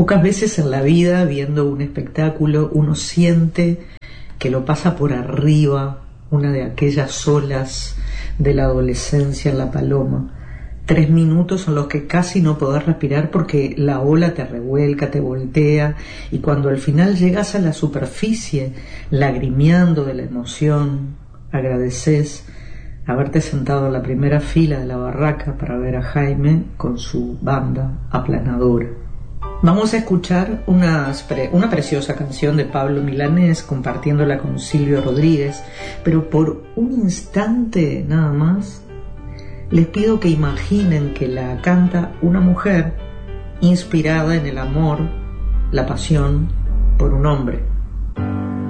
Pocas veces en la vida, viendo un espectáculo, uno siente que lo pasa por arriba una de aquellas olas de la adolescencia en La Paloma. 3 minutos en los que casi no podés respirar porque la ola te revuelca, te voltea, y cuando al final llegas a la superficie, lagrimeando de la emoción, agradeces haberte sentado en la primera fila de la barraca para ver a Jaime con su banda aplanadora. Vamos a escuchar una preciosa canción de Pablo Milanés, compartiéndola con Silvio Rodríguez, pero por un instante nada más les pido que imaginen que la canta una mujer inspirada en el amor, la pasión por un hombre.